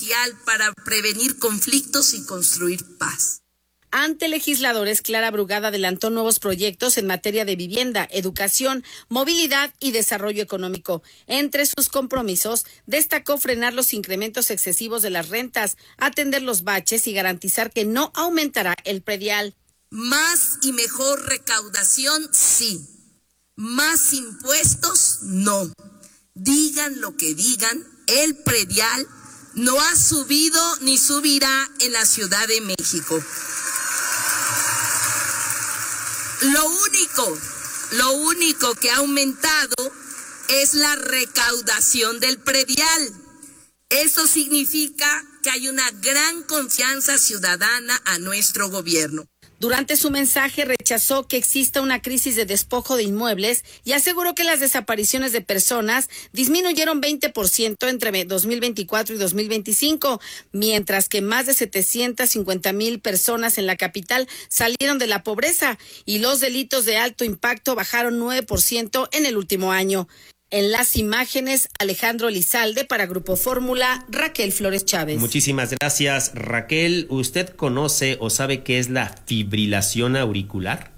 para prevenir conflictos y construir paz. Ante legisladores, Clara Brugada adelantó nuevos proyectos en materia de vivienda, educación, movilidad y desarrollo económico. Entre sus compromisos, destacó frenar los incrementos excesivos de las rentas, atender los baches y garantizar que no aumentará el predial. Más y mejor recaudación, sí. Más impuestos, no. Digan lo que digan, el predial no ha subido ni subirá en la Ciudad de México. Lo único que ha aumentado es la recaudación del predial. Eso significa que hay una gran confianza ciudadana a nuestro gobierno. Durante su mensaje rechazó que exista una crisis de despojo de inmuebles y aseguró que las desapariciones de personas disminuyeron 20% entre 2024 y 2025, mientras que más de 750,000 personas en la capital salieron de la pobreza y los delitos de alto impacto bajaron 9% en el último año. En las imágenes, Alejandro Lizalde para Grupo Fórmula, Raquel Flores Chávez. Muchísimas gracias, Raquel. ¿Usted conoce o sabe qué es la fibrilación auricular?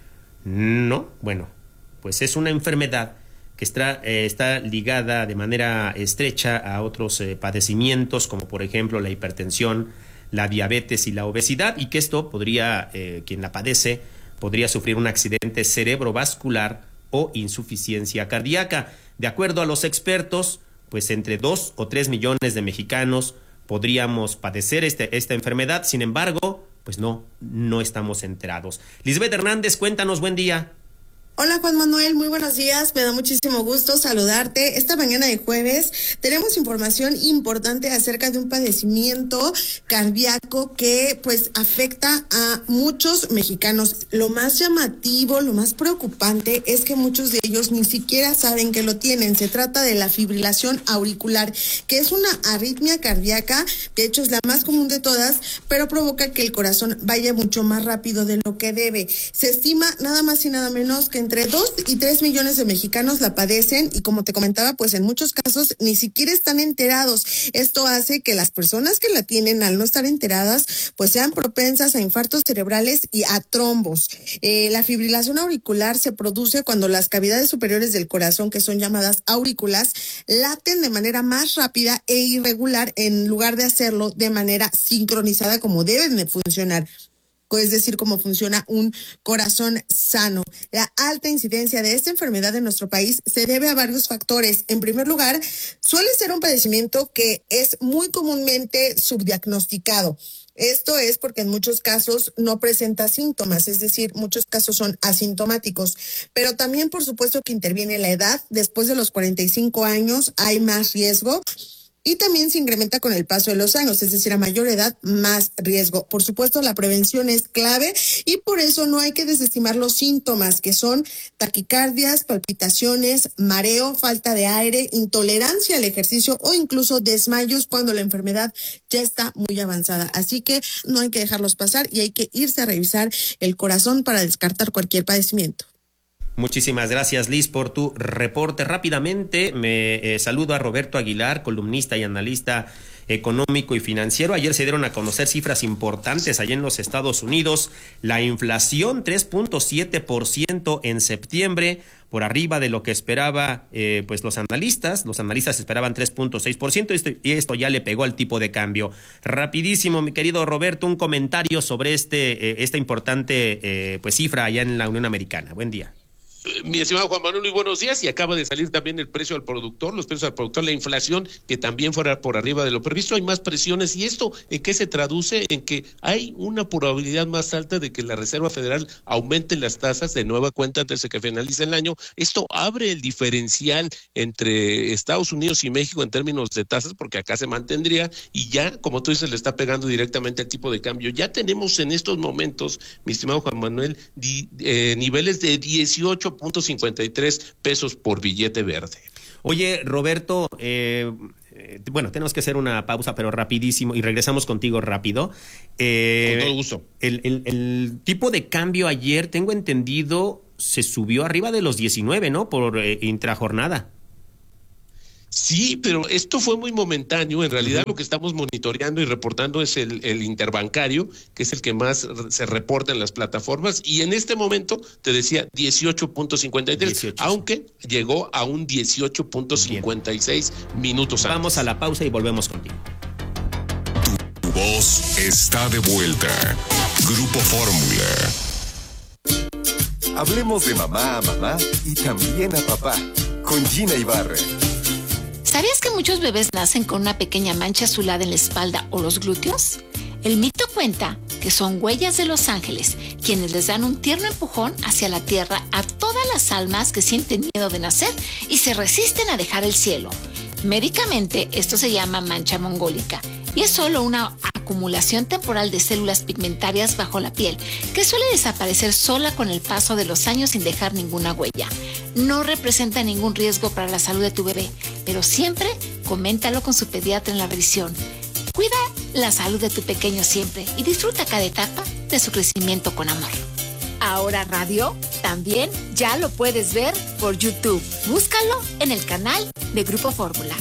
No, bueno, pues es una enfermedad que está ligada de manera estrecha a otros padecimientos, como por ejemplo la hipertensión, la diabetes y la obesidad, y que esto podría, quien la padece, podría sufrir un accidente cerebrovascular o insuficiencia cardíaca. De acuerdo a los expertos, pues entre 2 o 3 millones de mexicanos podríamos padecer esta enfermedad. Sin embargo, pues no estamos enterados. Lisbeth Hernández, cuéntanos, buen día. Hola Juan Manuel, muy buenos días, me da muchísimo gusto saludarte. Esta mañana de jueves tenemos información importante acerca de un padecimiento cardíaco que pues afecta a muchos mexicanos. Lo más llamativo, lo más preocupante es que muchos de ellos ni siquiera saben que lo tienen. Se trata de la fibrilación auricular, que es una arritmia cardíaca, de hecho es la más común de todas, pero provoca que el corazón vaya mucho más rápido de lo que debe. Se estima nada más y nada menos que entre 2 y 3 millones de mexicanos la padecen y como te comentaba, pues en muchos casos ni siquiera están enterados. Esto hace que las personas que la tienen, al no estar enteradas, pues sean propensas a infartos cerebrales y a trombos. La fibrilación auricular se produce cuando las cavidades superiores del corazón, que son llamadas aurículas, laten de manera más rápida e irregular en lugar de hacerlo de manera sincronizada como deben de funcionar. Es decir, cómo funciona un corazón sano. La alta incidencia de esta enfermedad en nuestro país se debe a varios factores. En primer lugar, suele ser un padecimiento que es muy comúnmente subdiagnosticado. Esto es porque en muchos casos no presenta síntomas, es decir, muchos casos son asintomáticos, pero también por supuesto que interviene la edad. Después de los 45 años hay más riesgo. Y también se incrementa con el paso de los años, es decir, a mayor edad, más riesgo. Por supuesto, la prevención es clave y por eso no hay que desestimar los síntomas, que son taquicardias, palpitaciones, mareo, falta de aire, intolerancia al ejercicio o incluso desmayos cuando la enfermedad ya está muy avanzada. Así que no hay que dejarlos pasar y hay que irse a revisar el corazón para descartar cualquier padecimiento. Muchísimas gracias, Liz, por tu reporte. Rápidamente me saludo a Roberto Aguilar, columnista y analista económico y financiero. Ayer se dieron a conocer cifras importantes allá en los Estados Unidos. La inflación 3.7% en septiembre, por arriba de lo que esperaba pues los analistas. Los analistas esperaban 3.6% y esto ya le pegó al tipo de cambio. Rapidísimo, mi querido Roberto, un comentario sobre esta importante pues cifra allá en la Unión Americana. Buen día. Mi estimado Juan Manuel, muy buenos días. Y acaba de salir también el precio al productor, los precios al productor, la inflación, que también fuera por arriba de lo previsto. Hay más presiones. ¿Y esto en qué se traduce? En que hay una probabilidad más alta de que la Reserva Federal aumente las tasas de nueva cuenta antes de que finalice el año. Esto abre el diferencial entre Estados Unidos y México en términos de tasas, porque acá se mantendría y ya, como tú dices, le está pegando directamente al tipo de cambio. Ya tenemos en estos momentos, mi estimado Juan Manuel, niveles de 18.53 pesos por billete verde. Oye, Roberto, bueno, tenemos que hacer una pausa, pero rapidísimo, y regresamos contigo rápido. Con todo gusto. El tipo de cambio ayer, tengo entendido, se subió arriba de los 19, ¿no? Por intrajornada. Sí, pero esto fue muy momentáneo. En realidad lo que estamos monitoreando y reportando es el interbancario, que es el que más se reporta en las plataformas, y en este momento te decía 18.53, aunque llegó a un 18.56 minutos antes. Vamos a la pausa y volvemos contigo. Tu voz está de vuelta. Grupo Fórmula. Hablemos de mamá a mamá y también a papá, con Gina Ibarra. ¿Sabías que muchos bebés nacen con una pequeña mancha azulada en la espalda o los glúteos? El mito cuenta que son huellas de los ángeles, quienes les dan un tierno empujón hacia la tierra a todas las almas que sienten miedo de nacer y se resisten a dejar el cielo. Médicamente, esto se llama mancha mongólica y es solo una acumulación temporal de células pigmentarias bajo la piel, que suele desaparecer sola con el paso de los años sin dejar ninguna huella. No representa ningún riesgo para la salud de tu bebé, pero siempre coméntalo con su pediatra en la revisión. Cuida la salud de tu pequeño siempre y disfruta cada etapa de su crecimiento con amor. Ahora Radio también ya lo puedes ver por YouTube. Búscalo en el canal de Grupo Fórmula.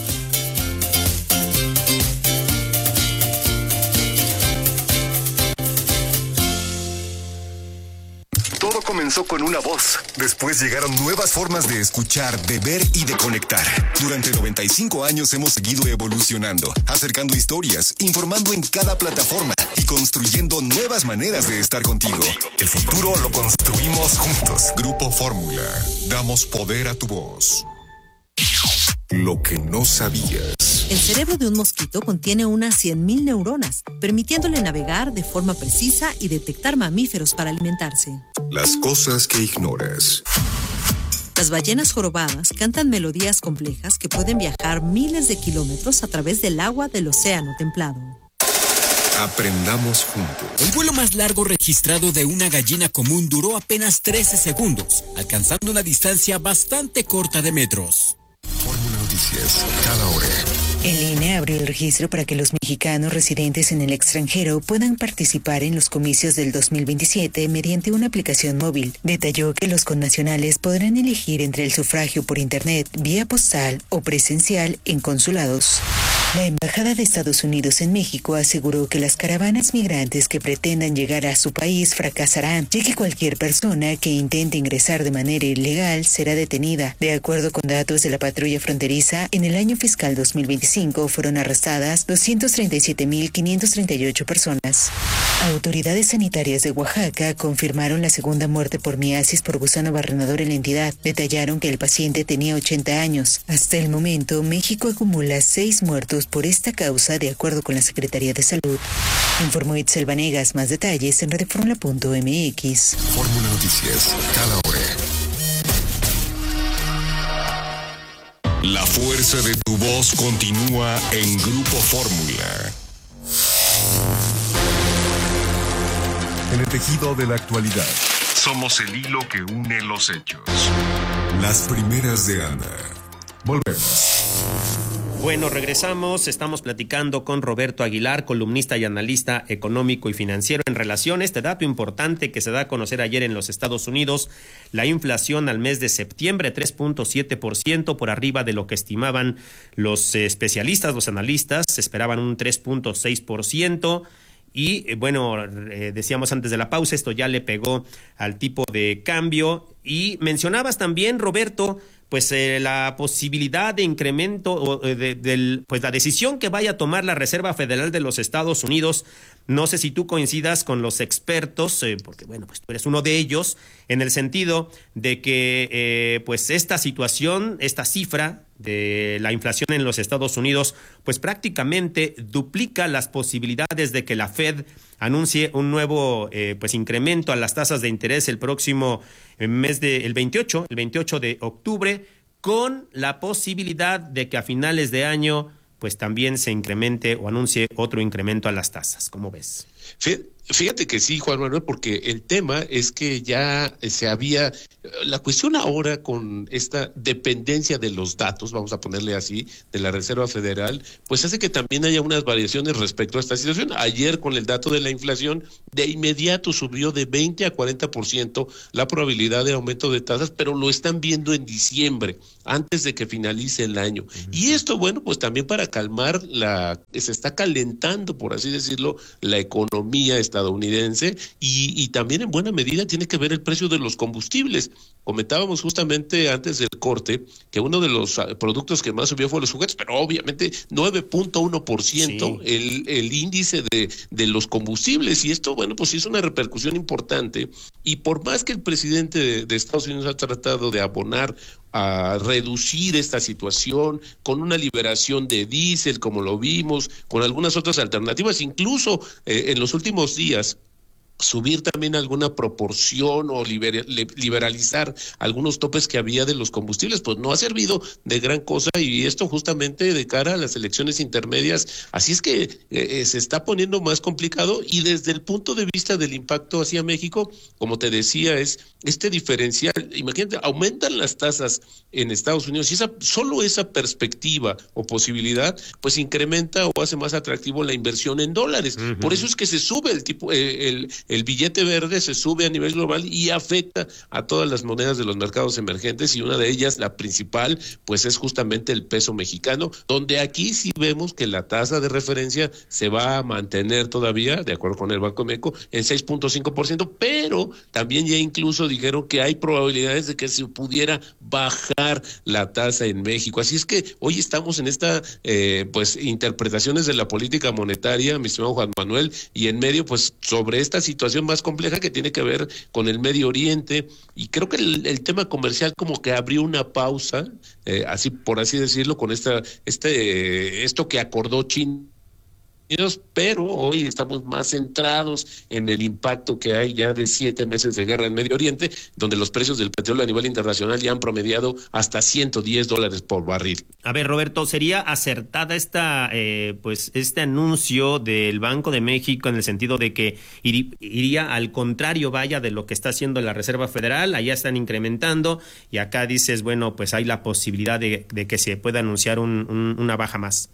Todo comenzó con una voz. Después llegaron nuevas formas de escuchar, de ver y de conectar. Durante 95 años hemos seguido evolucionando, acercando historias, informando en cada plataforma y construyendo nuevas maneras de estar contigo. El futuro lo construimos juntos. Grupo Fórmula. Damos poder a tu voz. Lo que no sabías. El cerebro de un mosquito contiene unas 100.000 neuronas, permitiéndole navegar de forma precisa y detectar mamíferos para alimentarse. Las cosas que ignoras. Las ballenas jorobadas cantan melodías complejas que pueden viajar miles de kilómetros a través del agua del océano templado. Aprendamos juntos. El vuelo más largo registrado de una gallina común duró apenas 13 segundos, alcanzando una distancia bastante corta de metros. Fórmula Noticias, cada hora. El INE abrió el registro para que los mexicanos residentes en el extranjero puedan participar en los comicios del 2027 mediante una aplicación móvil. Detalló que los connacionales podrán elegir entre el sufragio por internet, vía postal o presencial en consulados. La Embajada de Estados Unidos en México aseguró que las caravanas migrantes que pretendan llegar a su país fracasarán, ya que cualquier persona que intente ingresar de manera ilegal será detenida. De acuerdo con datos de la patrulla fronteriza, en el año fiscal 2025 fueron arrestadas 237.538 personas. Autoridades sanitarias de Oaxaca confirmaron la segunda muerte por miasis por gusano barrenador en la entidad. Detallaron que el paciente tenía 80 años. Hasta el momento, México acumula 6 muertos por esta causa, de acuerdo con la Secretaría de Salud. Informó Itzel Vanegas. Más detalles en radioformula.mx. Fórmula Noticias, cada hora. La fuerza de tu voz continúa en Grupo Fórmula. En el tejido de la actualidad. Somos el hilo que une los hechos. Las primeras de Ana. Volvemos. Bueno, regresamos. Estamos platicando con Roberto Aguilar, columnista y analista económico y financiero, en relación a este dato importante que se da a conocer ayer en los Estados Unidos. La inflación al mes de septiembre, 3.7%, por arriba de lo que estimaban los especialistas, los analistas. Se esperaban un 3.6%. Y bueno, decíamos antes de la pausa, esto ya le pegó al tipo de cambio. Y mencionabas también, Roberto, pues la posibilidad de incremento o pues la decisión que vaya a tomar la Reserva Federal de los Estados Unidos. No sé si tú coincidas con los expertos, porque bueno, pues tú eres uno de ellos, en el sentido de que pues esta situación, esta cifra de la inflación en los Estados Unidos, pues prácticamente duplica las posibilidades de que la Fed anuncie un nuevo pues incremento a las tasas de interés el próximo mes el 28 de octubre, con la posibilidad de que a finales de año pues también se incremente o anuncie otro incremento a las tasas. ¿Cómo ves? Fíjate que sí, Juan Manuel, porque el tema es que ya la cuestión ahora con esta dependencia de los datos, vamos a ponerle así, de la Reserva Federal, pues hace que también haya unas variaciones respecto a esta situación. Ayer con el dato de la inflación, de inmediato subió de 20 a 40% la probabilidad de aumento de tasas, pero lo están viendo en diciembre. antes de que finalice el año. Y esto, bueno, pues también para calmar se está calentando, por así decirlo, la economía estadounidense y también en buena medida tiene que ver el precio de los combustibles. Comentábamos justamente antes del corte que uno de los productos que más subió fue los juguetes, pero obviamente 9.1% el índice de los combustibles, y esto, bueno, pues sí es una repercusión importante, y por más que el presidente de Estados Unidos ha tratado de abonar a reducir esta situación con una liberación de diésel, como lo vimos, con algunas otras alternativas, incluso en los últimos días, subir también alguna proporción o liberalizar algunos topes que había de los combustibles, pues no ha servido de gran cosa, y esto justamente de cara a las elecciones intermedias. Así es que se está poniendo más complicado, y desde el punto de vista del impacto hacia México, como te decía, es este diferencial. Imagínate, aumentan las tasas en Estados Unidos y solo esa perspectiva o posibilidad pues incrementa o hace más atractivo la inversión en dólares. Por eso es que se sube el billete verde, se sube a nivel global y afecta a todas las monedas de los mercados emergentes, y una de ellas, la principal, pues es justamente el peso mexicano, donde aquí sí vemos que la tasa de referencia se va a mantener todavía, de acuerdo con el Banco de México, en 6.5%, pero también ya incluso dijeron que hay probabilidades de que se pudiera bajar la tasa en México. Así es que hoy estamos en esta pues interpretaciones de la política monetaria, mi estimado Juan Manuel, y en medio pues sobre esta situación más compleja que tiene que ver con el Medio Oriente, y creo que el tema comercial como que abrió una pausa, así por así decirlo, con esto que acordó China, pero hoy estamos más centrados en el impacto que hay ya de 7 meses de guerra en Medio Oriente, donde los precios del petróleo a nivel internacional ya han promediado hasta $110 por barril. A ver, Roberto, ¿sería acertada este anuncio del Banco de México en el sentido de que iría al contrario, vaya, de lo que está haciendo la Reserva Federal? Allá están incrementando y acá dices, bueno, pues hay la posibilidad de que se pueda anunciar una baja más.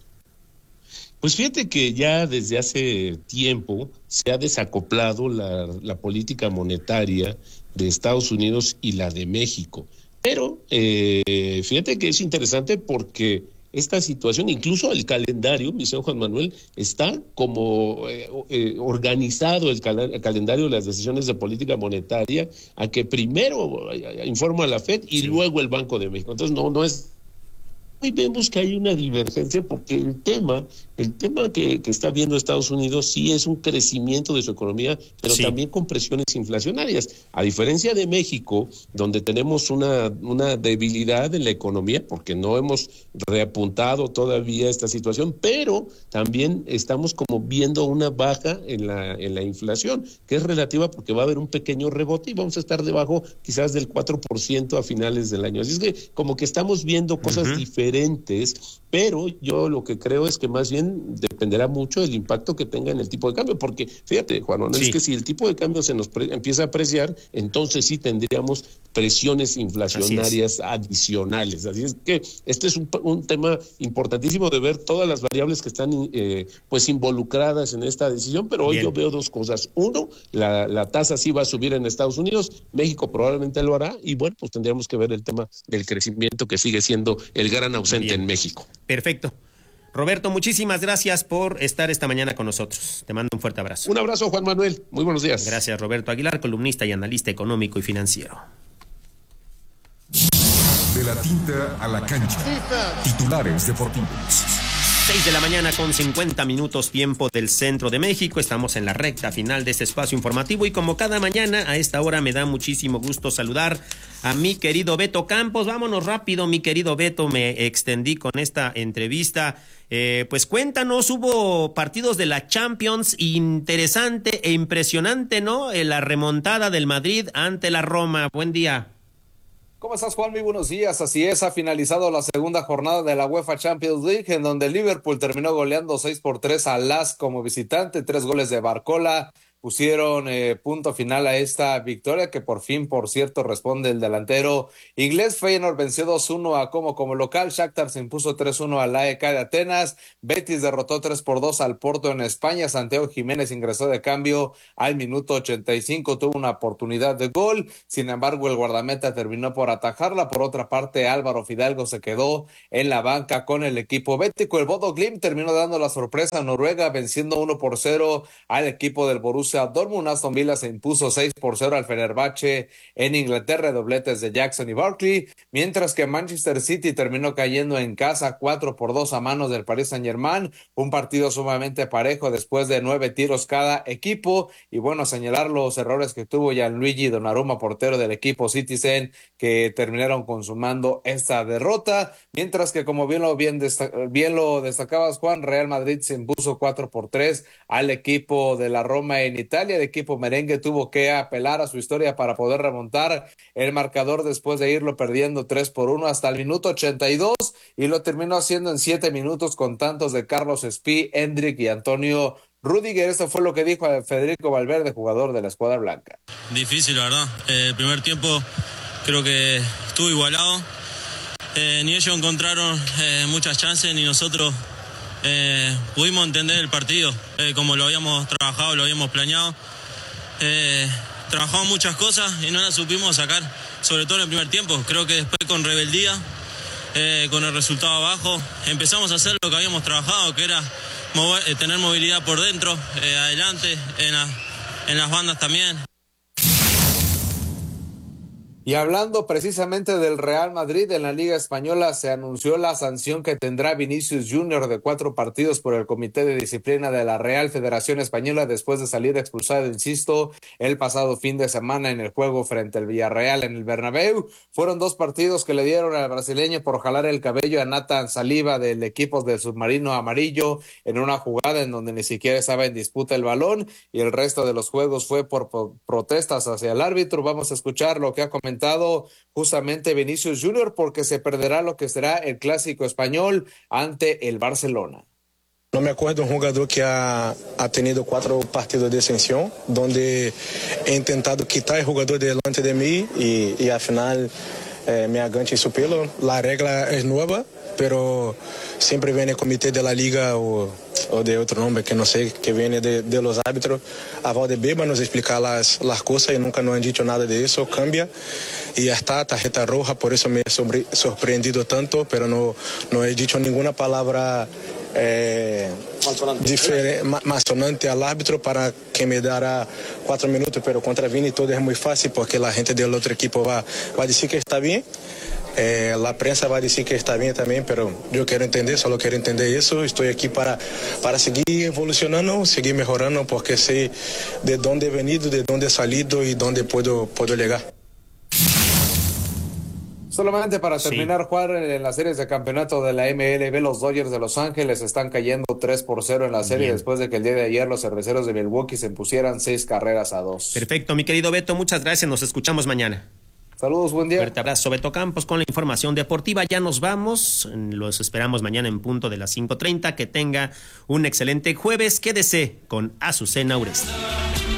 Pues fíjate que ya desde hace tiempo se ha desacoplado la política monetaria de Estados Unidos y la de México. Pero fíjate que es interesante porque esta situación, incluso el calendario, mi señor Juan Manuel, está como organizado el calendario de las decisiones de política monetaria, a que primero informa a la FED y luego el Banco de México. Entonces no es... Hoy vemos que hay una divergencia porque el tema que está viendo Estados Unidos sí es un crecimiento de su economía, pero también con presiones inflacionarias. A diferencia de México, donde tenemos una debilidad en la economía, porque no hemos reapuntado todavía esta situación, pero también estamos como viendo una baja en la inflación, que es relativa porque va a haber un pequeño rebote y vamos a estar debajo quizás del 4% a finales del año. Así es que como que estamos viendo cosas diferentes, pero yo lo que creo es que más bien dependerá mucho del impacto que tenga en el tipo de cambio, porque fíjate, Juan Manuel, es que si el tipo de cambio se nos empieza a apreciar, entonces sí tendríamos presiones inflacionarias adicionales. Así es que este es un tema importantísimo de ver todas las variables que están pues involucradas en esta decisión, pero hoy yo veo dos cosas. Uno, la tasa sí va a subir en Estados Unidos, México probablemente lo hará, y bueno, pues tendríamos que ver el tema del crecimiento, que sigue siendo el gran ausente en México. Perfecto. Roberto, muchísimas gracias por estar esta mañana con nosotros. Te mando un fuerte abrazo. Un abrazo, Juan Manuel. Muy buenos días. Gracias, Roberto Aguilar, columnista y analista económico y financiero. De la tinta a la cancha. Titulares deportivos. 6 de la mañana con 50 minutos, tiempo del centro de México. Estamos en la recta final de este espacio informativo y como cada mañana a esta hora me da muchísimo gusto saludar a mi querido Beto Campos. Vámonos rápido, mi querido Beto, me extendí con esta entrevista. Pues cuéntanos, hubo partidos de la Champions, interesante e impresionante, ¿no? La remontada del Madrid ante la Roma. Buen día. ¿Cómo estás, Juan? Muy buenos días. Así es, ha finalizado la segunda jornada de la UEFA Champions League, en donde Liverpool terminó goleando 6-3 al LASK como visitante, 3 goles de Barcola, pusieron punto final a esta victoria que por fin, por cierto, responde el delantero inglés. Feyenoord venció 2-1 a como local. Shakhtar se impuso 3-1 al AEK de Atenas. Betis derrotó 3-2 al Porto en España. Santiago Jiménez ingresó de cambio al minuto 85, tuvo una oportunidad de gol. Sin embargo, el guardameta terminó por atajarla. Por otra parte, Álvaro Fidalgo se quedó en la banca con el equipo bético. El Bodo Glimt terminó dando la sorpresa a Noruega, venciendo 1-0 al equipo del Borussia Dortmund. Aston Villa se impuso 6-0 al Fenerbahce en Inglaterra, dobletes de Jackson y Barkley, mientras que Manchester City terminó cayendo en casa 4-2 a manos del Paris Saint-Germain, un partido sumamente parejo después de 9 tiros cada equipo. Y bueno, señalar los errores que tuvo Gianluigi Donnarumma, portero del equipo Citizen, que terminaron consumando esta derrota, mientras que como bien lo destacabas, Juan, Real Madrid se impuso 4-3 al equipo de la Roma en Italia. El equipo merengue tuvo que apelar a su historia para poder remontar el marcador después de irlo perdiendo 3-1 hasta el minuto 82, y lo terminó haciendo en 7 minutos con tantos de Carlos Espí, Endrick y Antonio Rüdiger. Esto fue lo que dijo Federico Valverde, jugador de la escuadra blanca. Difícil, la verdad. El primer tiempo creo que estuvo igualado. Ni ellos encontraron muchas chances, ni nosotros pudimos entender el partido como lo habíamos trabajado, lo habíamos planeado. Trabajamos muchas cosas y no las supimos sacar, sobre todo en el primer tiempo. Creo que después con rebeldía, con el resultado abajo, empezamos a hacer lo que habíamos trabajado, que era tener movilidad por dentro, adelante, en las bandas también. Y hablando precisamente del Real Madrid, en la Liga Española se anunció la sanción que tendrá Vinicius Junior de 4 partidos por el Comité de Disciplina de la Real Federación Española después de salir expulsado, insisto, el pasado fin de semana en el juego frente al Villarreal en el Bernabéu. Fueron 2 partidos que le dieron al brasileño por jalar el cabello a Nathan Saliba del equipo del submarino amarillo en una jugada en donde ni siquiera estaba en disputa el balón, y el resto de los juegos fue por protestas hacia el árbitro. Vamos a escuchar lo que ha comentado justamente Vinicius Junior, porque se perderá lo que será el clásico español ante el Barcelona. No me acuerdo un jugador que ha tenido 4 partidos de sanción, donde he intentado quitar el jugador delante de mí y al final me aganché su pelo. La regla es nueva, pero siempre viene el comité de la liga o de otro nombre que no sé, que viene de los árbitros a Valdebeba nos explicar las cosas, y nunca nos han dicho nada de eso. Cambia y ya está, tarjeta roja. Por eso me he sorprendido tanto, pero no he dicho ninguna palabra más sonante al árbitro para que me dará 4 minutos, pero contra Vini todo es muy fácil porque la gente del otro equipo va a decir que está bien. La prensa va a decir que está bien también, pero yo solo quiero entender eso. Estoy aquí para seguir evolucionando, seguir mejorando, porque sé de dónde he venido, de dónde he salido y dónde puedo llegar. Solamente para terminar, Juan, en las series de campeonato de la MLB, los Dodgers de Los Ángeles están cayendo 3-0 en la serie después de que el día de ayer los cerveceros de Milwaukee se impusieran 6-2. Perfecto, mi querido Beto, muchas gracias, nos escuchamos mañana. Saludos, buen día. Fuerte abrazo, Beto Campos, con la información deportiva. Ya nos vamos, los esperamos mañana en punto de las 5:30. Que tenga un excelente jueves. Quédese con Azucena Uresti.